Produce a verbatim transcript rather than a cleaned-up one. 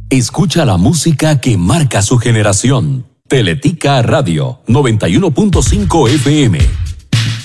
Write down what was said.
Escucha la música que marca su generación. Teletica Radio noventa y uno punto cinco F M.